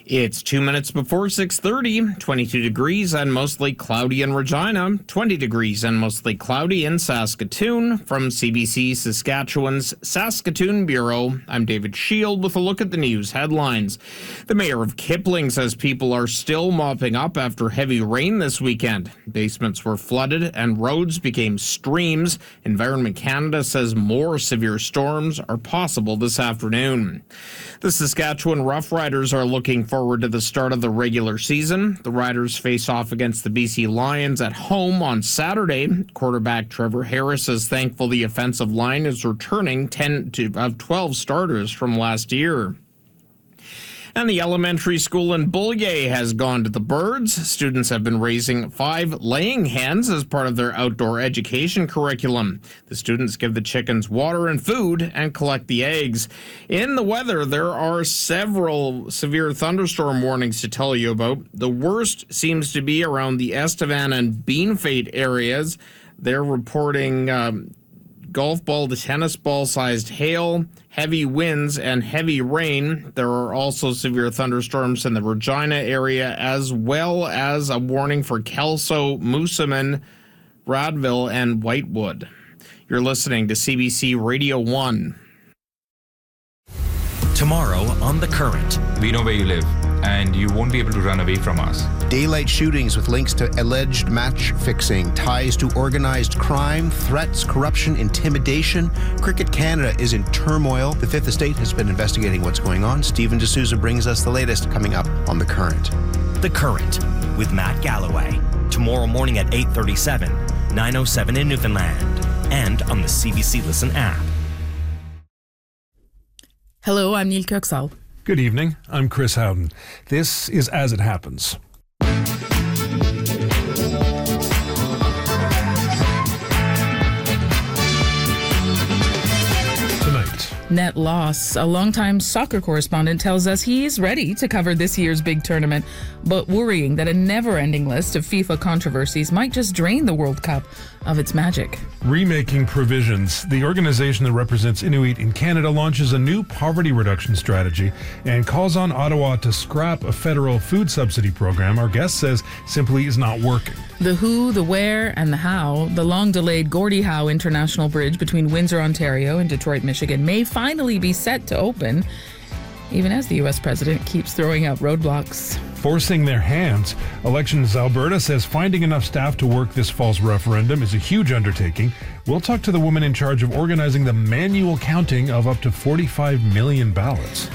It's 2 minutes before 6:30, 22 degrees and mostly cloudy in Regina, 20 degrees and mostly cloudy in Saskatoon. From CBC Saskatchewan's Saskatoon Bureau, I'm David Shield with a look at the news headlines. The mayor of Kipling says people are still mopping up after heavy rain this weekend. Basements were flooded and roads became streams. Environment Canada says more severe storms are possible this afternoon. The Saskatchewan Roughriders are looking forward to the start of the regular season. The Riders face off against the BC Lions at home on Saturday. Quarterback Trevor Harris is thankful the offensive line is returning 10 of 12 starters from last year. And the elementary school in Bullier has gone to the birds. Students have been raising 5 laying hens as part of their outdoor education curriculum. The students give the chickens water and food and collect the eggs. In the weather, there are several severe thunderstorm warnings to tell you about. The worst seems to be around the Estevan and Beanfate areas. They're reporting golf ball to tennis ball sized hail, heavy winds, and heavy rain. There are also severe thunderstorms in the Regina area, as well as a warning for Kelso, Moosomin, Bradville, and Whitewood. You're listening to CBC Radio 1. Tomorrow on The Current. We know where you live, and you won't be able to run away from us. Daylight shootings with links to alleged match fixing, ties to organized crime, threats, corruption, intimidation. Cricket Canada is in turmoil. The Fifth Estate has been investigating what's going on. Stephen D'Souza brings us the latest coming up on The Current. The Current with Matt Galloway. Tomorrow morning at 8:37, 9:07 in Newfoundland, and on the CBC Listen app. Hello, I'm Neil Kirksall. Good evening, I'm Chris Howden. This is As It Happens. Net loss. A longtime soccer correspondent tells us he's ready to cover this year's big tournament, but worrying that a never-ending list of FIFA controversies might just drain the World Cup of its magic. Remaking Provisions, the organization that represents Inuit in Canada, launches a new poverty reduction strategy and calls on Ottawa to scrap a federal food subsidy program our guest says simply is not working. The who, the where, and the how, the long-delayed Gordie Howe International Bridge between Windsor, Ontario and Detroit, Michigan may finally be set to open, even as the U.S. president keeps throwing out roadblocks. Forcing their hands. Elections Alberta says finding enough staff to work this fall's referendum is a huge undertaking. We'll talk to the woman in charge of organizing the manual counting of up to 45 million ballots.